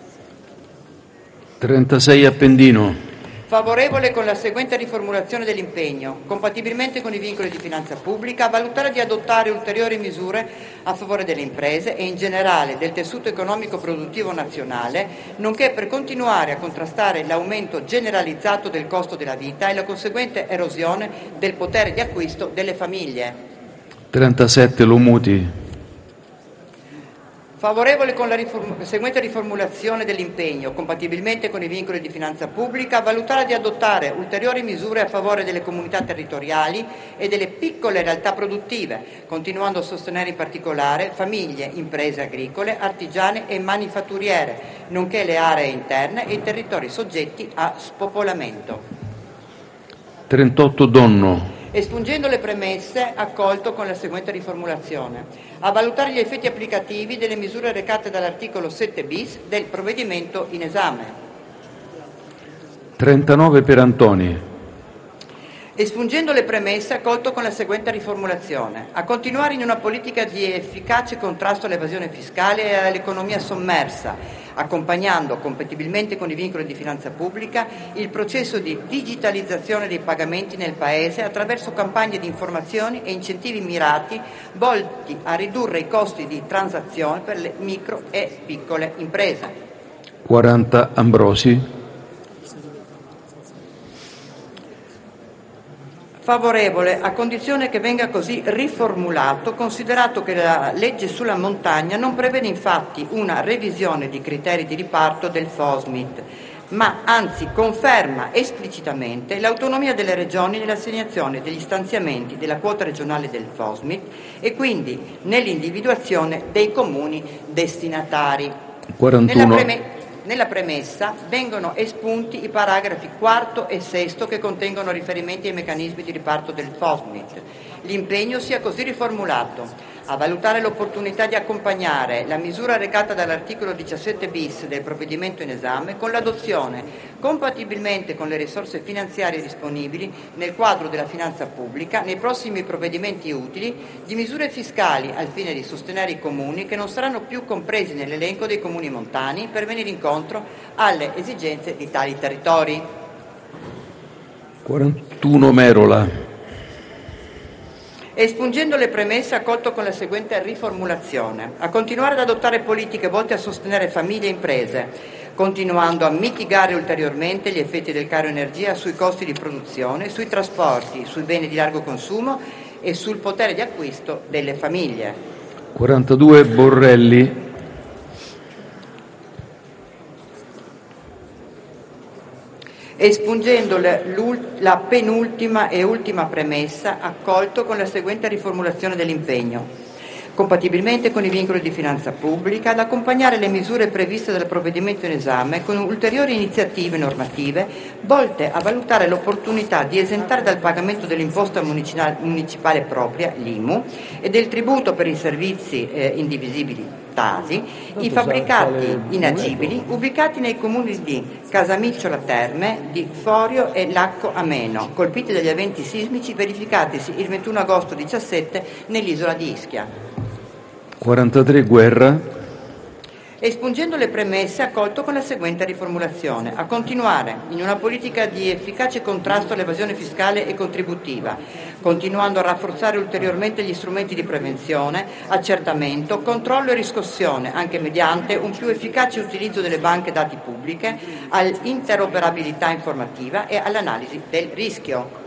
[SPEAKER 2] trentasei Appendino.
[SPEAKER 13] Favorevole con la seguente riformulazione dell'impegno. Compatibilmente con i vincoli di finanza pubblica, a valutare di adottare ulteriori misure a favore delle imprese e in generale del tessuto economico produttivo nazionale, nonché per continuare a contrastare l'aumento generalizzato del costo della vita e la conseguente erosione del potere di acquisto delle famiglie.
[SPEAKER 2] trentasette Lomuti.
[SPEAKER 13] Favorevole con la riform- seguente riformulazione dell'impegno, compatibilmente con i vincoli di finanza pubblica, a valutare di adottare ulteriori misure a favore delle comunità territoriali e delle piccole realtà produttive, continuando a sostenere in particolare famiglie, imprese agricole, artigiane e manifatturiere, nonché le aree interne e i territori soggetti a spopolamento.
[SPEAKER 2] trentotto Donno.
[SPEAKER 13] Espungendo le premesse, accolto con la seguente riformulazione. A valutare gli effetti applicativi delle misure recate dall'articolo sette bis del provvedimento in esame.
[SPEAKER 2] trentanove Perantoni.
[SPEAKER 13] Espungendo le premesse, accolto con la seguente riformulazione. A continuare in una politica di efficace contrasto all'evasione fiscale e all'economia sommersa, accompagnando, compatibilmente con i vincoli di finanza pubblica, il processo di digitalizzazione dei pagamenti nel Paese attraverso campagne di informazioni e incentivi mirati volti a ridurre i costi di transazione per le micro e piccole imprese.
[SPEAKER 2] quaranta Ambrosi.
[SPEAKER 13] Favorevole, a condizione che venga così riformulato, considerato che la legge sulla montagna non prevede infatti una revisione di criteri di riparto del FOSMIT, ma anzi conferma esplicitamente l'autonomia delle regioni nell'assegnazione degli stanziamenti della quota regionale del FOSMIT e quindi nell'individuazione dei comuni destinatari.
[SPEAKER 2] quarantuno.
[SPEAKER 13] Nella preme- Nella premessa vengono espunti i paragrafi quarto e sesto che contengono riferimenti ai meccanismi di riparto del FOSMIT. L'impegno sia così riformulato: a valutare l'opportunità di accompagnare la misura recata dall'articolo diciassette bis del provvedimento in esame con l'adozione, compatibilmente con le risorse finanziarie disponibili nel quadro della finanza pubblica, nei prossimi provvedimenti utili, di misure fiscali al fine di sostenere i comuni che non saranno più compresi nell'elenco dei comuni montani per venire incontro alle esigenze di tali territori.
[SPEAKER 2] quarantuno Merola.
[SPEAKER 13] Espungendo le premesse, accolto con la seguente riformulazione: a continuare ad adottare politiche volte a sostenere famiglie e imprese, continuando a mitigare ulteriormente gli effetti del caro energia sui costi di produzione, sui trasporti, sui beni di largo consumo e sul potere di acquisto delle famiglie.
[SPEAKER 2] quarantadue Borrelli.
[SPEAKER 13] Espungendo la, la penultima e ultima premessa, accolto con la seguente riformulazione dell'impegno. Compatibilmente con i vincoli di finanza pubblica, ad accompagnare le misure previste dal provvedimento in esame con ulteriori iniziative normative volte a valutare l'opportunità di esentare dal pagamento dell'imposta municipale propria, l'I M U, e del tributo per i servizi eh, indivisibili T A S I, i fabbricati inagibili ubicati nei comuni di Casamicciola Terme, di Forio e Lacco Ameno, colpiti dagli eventi sismici verificatisi il ventuno agosto diciassette nell'isola di Ischia.
[SPEAKER 2] quarantatré Guerra.
[SPEAKER 13] Espungendo le premesse, accolto con la seguente riformulazione: a continuare in una politica di efficace contrasto all'evasione fiscale e contributiva, continuando a rafforzare ulteriormente gli strumenti di prevenzione, accertamento, controllo e riscossione, anche mediante un più efficace utilizzo delle banche dati pubbliche, all'interoperabilità informativa e all'analisi del rischio.